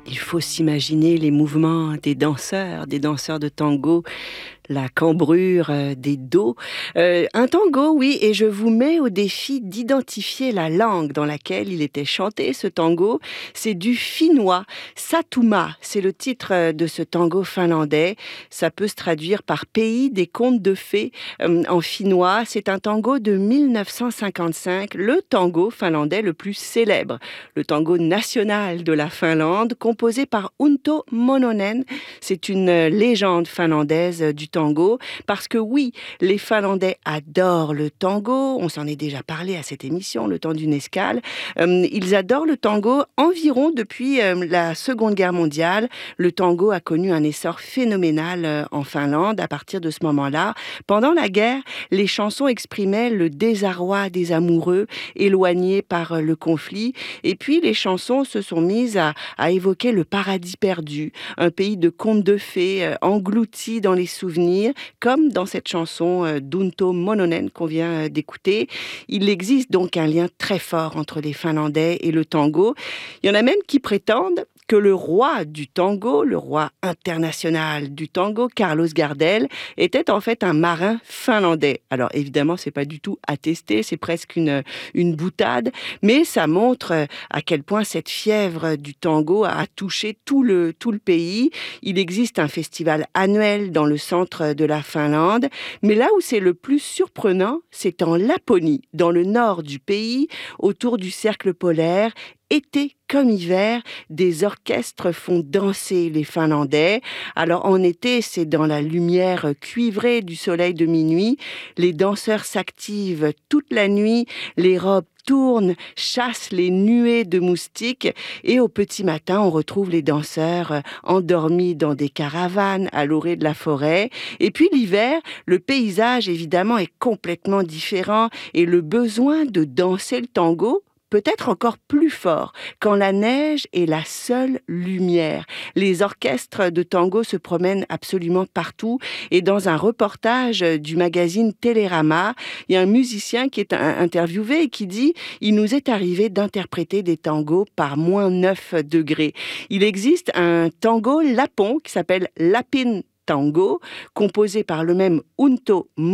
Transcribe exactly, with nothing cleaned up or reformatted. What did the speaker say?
Il faut s'imaginer les mouvements des danseurs, des danseurs de tango, la cambrure euh, des dos. Euh, un tango, oui, et je vous mets au défi d'identifier la langue dans laquelle il était chanté, ce tango. C'est du finnois. Satuma, c'est le titre euh, de ce tango finlandais. Ça peut se traduire par pays des contes de fées euh, en finnois. C'est un tango de mille neuf cent cinquante-cinq, le tango finlandais le plus célèbre, le tango national de la Finlande, composé par Unto Mononen. C'est une euh, légende finlandaise du tango. Tango, parce que oui, les Finlandais adorent le tango, on s'en est déjà parlé à cette émission, le temps d'une escale, euh, ils adorent le tango environ depuis euh, la Seconde Guerre mondiale. Le tango a connu un essor phénoménal euh, en Finlande à partir de ce moment-là. Pendant la guerre, les chansons exprimaient le désarroi des amoureux éloignés par euh, le conflit, et puis les chansons se sont mises à, à évoquer le paradis perdu, un pays de contes de fées euh, englouti dans les souvenirs, comme dans cette chanson euh, d'Unto Mononen qu'on vient euh, d'écouter. Il existe donc un lien très fort entre les Finlandais et le tango. Il y en a même qui prétendent que le roi du tango, le roi international du tango, Carlos Gardel, était en fait un marin finlandais. Alors évidemment, c'est pas du tout attesté, c'est presque une, une boutade, mais ça montre à quel point cette fièvre du tango a touché tout le, tout le pays. Il existe un festival annuel dans le centre de la Finlande, mais là où c'est le plus surprenant, c'est en Laponie, dans le nord du pays, autour du cercle polaire. Été comme hiver, des orchestres font danser les Finlandais. Alors en été, c'est dans la lumière cuivrée du soleil de minuit. Les danseurs s'activent toute la nuit, les robes tournent, chassent les nuées de moustiques et au petit matin, on retrouve les danseurs endormis dans des caravanes à l'orée de la forêt. Et puis l'hiver, le paysage évidemment est complètement différent et le besoin de danser le tango peut être encore plus fort quand la neige est la seule lumière. Les orchestres de tango se promènent absolument partout et dans un reportage du magazine Télérama, il y a un musicien qui est interviewé et qui dit « Il nous est arrivé d'interpréter des tangos par moins neuf degrés ». Il existe un tango lapon qui s'appelle Lapin Tango, composé par le même Unto